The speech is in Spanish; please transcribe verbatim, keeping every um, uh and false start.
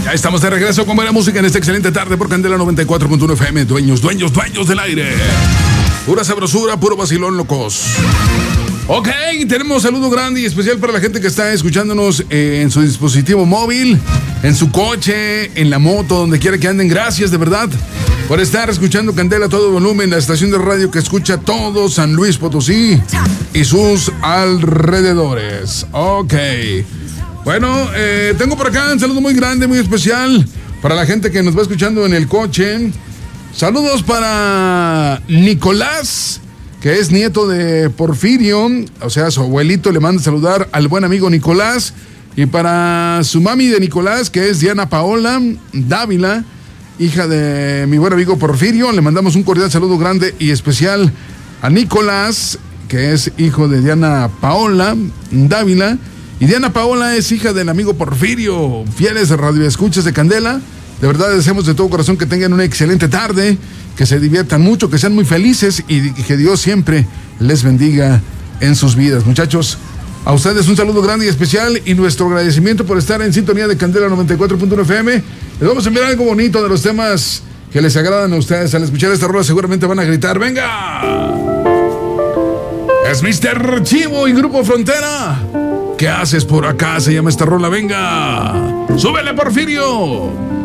Ya estamos de regreso con buena música en esta excelente tarde por Candela noventa y cuatro punto uno F M. Dueños, dueños, dueños del aire. Pura sabrosura, puro vacilón, locos. Ok, tenemos saludo grande y especial para la gente que está escuchándonos eh, en su dispositivo móvil, en su coche, en la moto, donde quiera que anden. Gracias de verdad por estar escuchando Candela a todo volumen, la estación de radio que escucha todo San Luis Potosí y sus alrededores. Ok. Bueno, eh, tengo por acá un saludo muy grande, muy especial para la gente que nos va escuchando en el coche. Saludos para Nicolás, que es nieto de Porfirio, o sea, su abuelito le manda saludar al buen amigo Nicolás. Y para su mami de Nicolás, que es Diana Paola Dávila, hija de mi buen amigo Porfirio, le mandamos un cordial saludo grande y especial a Nicolás, que es hijo de Diana Paola Dávila. Y Diana Paola es hija del amigo Porfirio. Fieles radioescuchas de Candela, de verdad deseamos de todo corazón que tengan una excelente tarde, que se diviertan mucho, que sean muy felices y que Dios siempre les bendiga en sus vidas. Muchachos, a ustedes un saludo grande y especial y nuestro agradecimiento por estar en sintonía de Candela noventa y cuatro punto uno F M. Les vamos a enviar algo bonito de los temas que les agradan a ustedes. Al escuchar esta rola seguramente van a gritar: ¡venga! Es mister Chivo y Grupo Frontera. ¿Qué haces por acá? Se llama esta rola. ¡Venga! ¡Súbele, Porfirio!